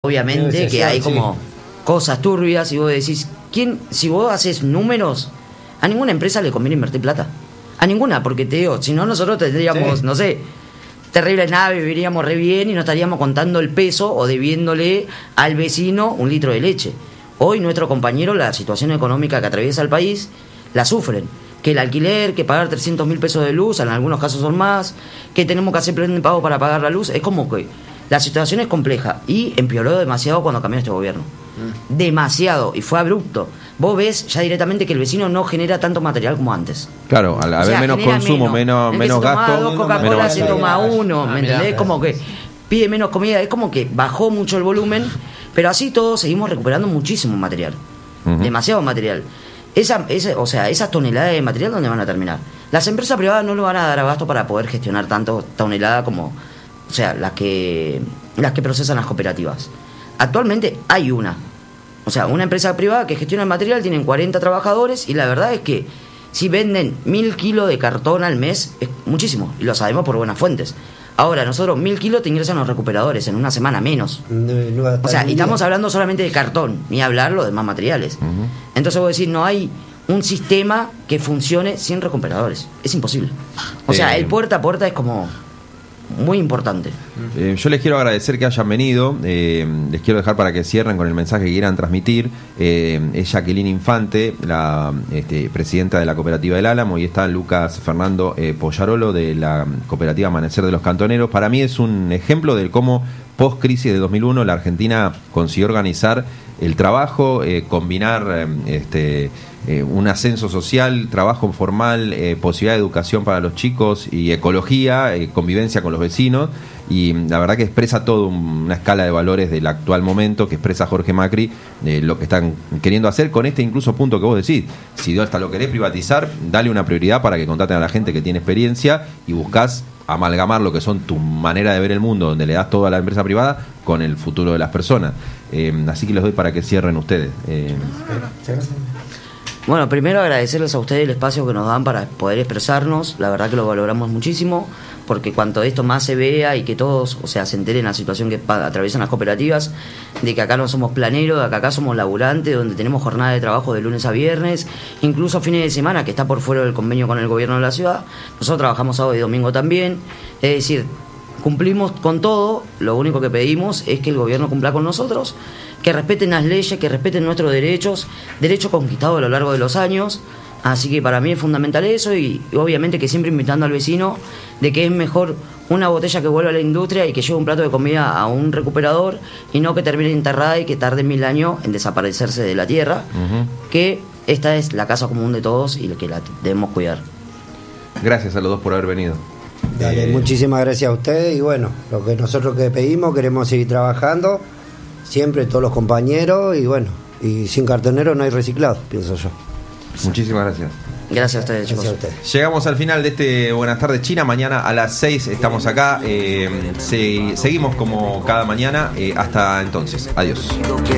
obviamente que hay como cosas turbias y vos decís, si vos haces números, a ninguna empresa le conviene invertir plata. A ninguna, porque te digo, si no nosotros tendríamos, no sé, terribles naves, viviríamos re bien y no estaríamos contando el peso o debiéndole al vecino un litro de leche. Hoy nuestro compañero, la situación económica que atraviesa el país, la sufren. Que el alquiler, que pagar 300.000 pesos de luz, en algunos casos son más, que tenemos que hacer plan de pago para pagar la luz. Es como que la situación es compleja y empeoró demasiado cuando cambió este gobierno. Demasiado, y fue abrupto. Vos ves ya directamente que el vecino no genera tanto material como antes. Claro, al haber menos consumo, menos gasto, dos Coca-Cola se toma uno, ¿me entendés? Como que pide menos comida, es como que bajó mucho el volumen, pero así todos seguimos recuperando muchísimo material. Demasiado material. Esas toneladas de material, ¿dónde van a terminar? Las empresas privadas no lo van a dar abasto para poder gestionar tanto toneladas como, las que procesan las cooperativas. Actualmente hay una empresa privada que gestiona el material, tienen 40 trabajadores y la verdad es que si venden 1.000 kilos de cartón al mes, es muchísimo, y lo sabemos por buenas fuentes. Ahora, nosotros 1.000 kilos te ingresan los recuperadores en una semana menos. Y estamos hablando solamente de cartón, ni hablar los demás materiales. Entonces vos decís, no hay un sistema que funcione sin recuperadores. Es imposible. El puerta a puerta es como muy importante. Yo les quiero agradecer que hayan venido. Les quiero dejar para que cierren con el mensaje que quieran transmitir. Es Jacqueline Infante, la presidenta de la cooperativa del Álamo, y está Lucas Fernando Pollarolo, de la cooperativa Amanecer de los Cantoneros. Para mí es un ejemplo de cómo post-crisis de 2001 la Argentina consiguió organizar el trabajo, combinar un ascenso social, trabajo formal, posibilidad de educación para los chicos y ecología, convivencia con los vecinos, y la verdad que expresa toda una escala de valores del actual momento que expresa Jorge Macri, lo que están queriendo hacer con este incluso punto que vos decís. Si hasta lo querés privatizar, dale una prioridad para que contraten a la gente que tiene experiencia y buscás amalgamar lo que son tu manera de ver el mundo, donde le das todo a la empresa privada, con el futuro de las personas. Así que les doy para que cierren ustedes. Bueno, primero agradecerles a ustedes el espacio que nos dan para poder expresarnos. La verdad que lo valoramos muchísimo, porque cuanto esto más se vea y que todos, se enteren la situación que atraviesan las cooperativas, de que acá no somos planeros, de que acá somos laburantes, donde tenemos jornada de trabajo de lunes a viernes, incluso fines de semana, que está por fuera del convenio con el gobierno de la ciudad. Nosotros trabajamos sábado y domingo también. Es decir, cumplimos con todo. Lo único que pedimos es que el gobierno cumpla con nosotros, que respeten las leyes, que respeten nuestros derechos conquistados a lo largo de los años. Así que para mí es fundamental eso, y obviamente que siempre invitando al vecino de que es mejor una botella que vuelva a la industria y que lleve un plato de comida a un recuperador, y no que termine enterrada y que tarde 1000 años en desaparecerse de la tierra, que esta es la casa común de todos y que la debemos cuidar. Gracias a los dos por haber venido. Dale, muchísimas gracias a ustedes, y bueno, lo que nosotros que pedimos, queremos seguir trabajando siempre, todos los compañeros, y bueno, y sin cartonero no hay reciclado, pienso yo. Muchísimas gracias. Gracias a ustedes, chicos. Gracias a ustedes. Llegamos al final de este Buenas tardes China. Mañana a las 6 estamos acá. Seguimos como cada mañana. Hasta entonces. Adiós.